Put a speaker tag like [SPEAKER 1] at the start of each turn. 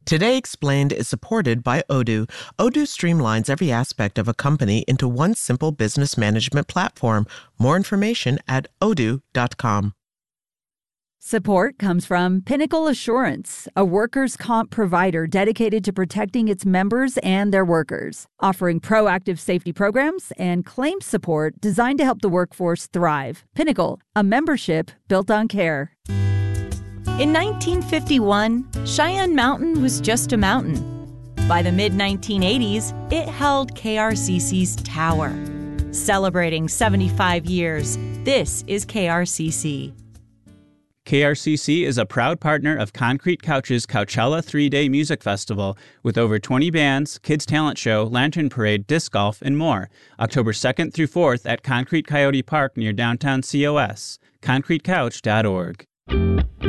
[SPEAKER 1] Today Explained is supported by Odoo. Odoo streamlines every aspect of a company into one simple business management platform. More information at odoo.com.
[SPEAKER 2] Support comes from Pinnacle Assurance, a workers' comp provider dedicated to protecting its members and their workers, offering proactive safety programs and claims support designed to help the workforce thrive. Pinnacle, a membership built on care.
[SPEAKER 3] In 1951, Cheyenne Mountain was just a mountain. By the mid-1980s, it held KRCC's tower. Celebrating 75 years, this is KRCC.
[SPEAKER 4] KRCC is a proud partner of Concrete Couch's Coachella 3-Day Music Festival with over 20 bands, kids' talent show, lantern parade, disc golf, and more. October 2nd through 4th at Concrete Coyote Park near downtown COS. ConcreteCouch.org.